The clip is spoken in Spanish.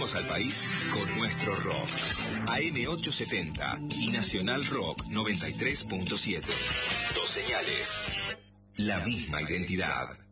Sacudiremos al país con nuestro rock. AM870 y Nacional Rock 93.7. Dos señales. La misma identidad.